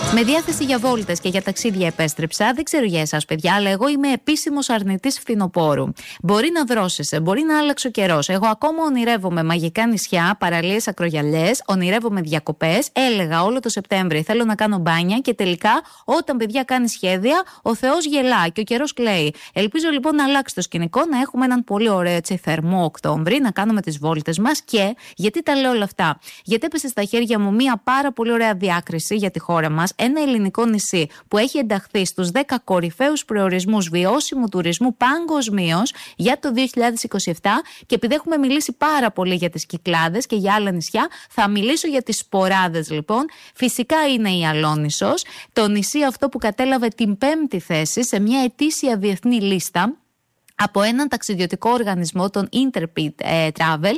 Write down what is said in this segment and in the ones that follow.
Με διάθεση για βόλτες και για ταξίδια επέστρεψα. Δεν ξέρω για εσάς, παιδιά, αλλά εγώ είμαι επίσημος αρνητής φθινοπόρου. Μπορεί να δρόσεσαι, μπορεί να άλλαξε ο καιρός. Εγώ ακόμα ονειρεύομαι μαγικά νησιά, παραλίες, ακρογιαλιές, ονειρεύομαι διακοπές. Έλεγα όλο το Σεπτέμβρη θέλω να κάνω μπάνια και τελικά, όταν παιδιά κάνει σχέδια, ο Θεός γελά και ο καιρός κλαίει. Ελπίζω λοιπόν να αλλάξει το σκηνικό, να έχουμε έναν πολύ ωραίο έτσι, θερμό Οκτώβρη, να κάνουμε τις βόλτες μας και γιατί τα λέω όλα αυτά. Γιατί έπεσε στα χέρια μου μία πάρα πολύ ωραία διάκριση για τη χώρα μας. Ένα ελληνικό νησί που έχει ενταχθεί στους 10 κορυφαίους προορισμούς βιώσιμου τουρισμού παγκοσμίως για το 2027 και επειδή έχουμε μιλήσει πάρα πολύ για τις Κυκλάδες και για άλλα νησιά, θα μιλήσω για τις Σποράδες λοιπόν. Φυσικά είναι η Αλόνισσος, το νησί αυτό που κατέλαβε την 5η θέση σε μια ετήσια διεθνή λίστα από έναν ταξιδιωτικό οργανισμό, τον Interpid Travel.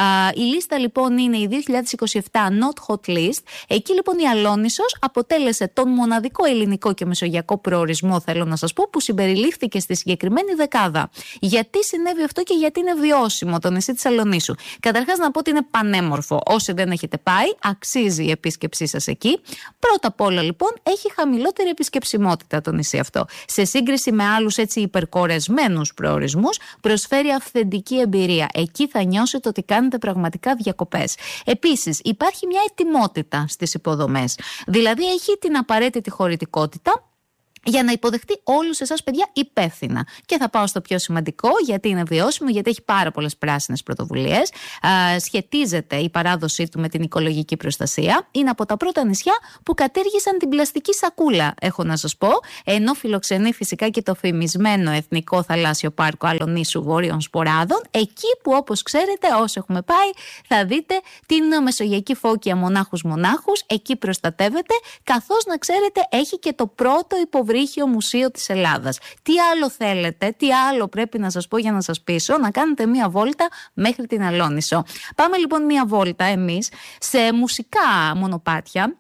Η λίστα λοιπόν είναι η 2027 Not Hot List. Εκεί λοιπόν η Αλόνισσος αποτέλεσε τον μοναδικό ελληνικό και μεσογειακό προορισμό, θέλω να σας πω, που συμπεριλήφθηκε στη συγκεκριμένη δεκάδα. Γιατί συνέβη αυτό και γιατί είναι βιώσιμο το νησί της Αλονίσου? Καταρχάς να πω ότι είναι πανέμορφο. Όσοι δεν έχετε πάει, αξίζει η επίσκεψή σας εκεί. Πρώτα απ' όλα λοιπόν έχει χαμηλότερη επισκεψιμότητα το νησί αυτό. Σε σύγκριση με άλλους έτσι υπερκορεσμένους προορισμούς, προσφέρει αυθεντική εμπειρία. Εκεί θα νιώσετε ότι κάνετε πραγματικά διακοπές. Επίσης, υπάρχει μια ετοιμότητα στις υποδομές. Δηλαδή, έχει την απαραίτητη χωρητικότητα για να υποδεχτεί όλους εσάς, παιδιά, υπεύθυνα. Και θα πάω στο πιο σημαντικό, γιατί είναι βιώσιμο, γιατί έχει πάρα πολλές πράσινες πρωτοβουλίες. Σχετίζεται η παράδοσή του με την οικολογική προστασία. Είναι από τα πρώτα νησιά που κατήργησαν την πλαστική σακούλα, έχω να σας πω. Ενώ φιλοξενεί φυσικά και το φημισμένο Εθνικό Θαλάσσιο Πάρκο Αλονίσου Βόρειων Σποράδων. Εκεί που, όπως ξέρετε, όσοι έχουμε πάει, θα δείτε την μεσογειακή φώκια μονάχους. Εκεί προστατεύεται, καθώς να ξέρετε, έχει και το πρώτο υποβρύχιο μουσείο της Ελλάδας. Τι άλλο θέλετε, τι άλλο πρέπει να σας πω για να σας πείσω? Να κάνετε μία βόλτα μέχρι την Αλόνισσο. Πάμε λοιπόν μία βόλτα εμείς σε μουσικά μονοπάτια.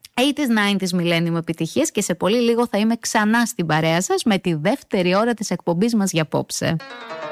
80s, 90s, millennium επιτυχίες και σε πολύ λίγο θα είμαι ξανά στην παρέα σας με τη δεύτερη ώρα της εκπομπής μας για απόψε.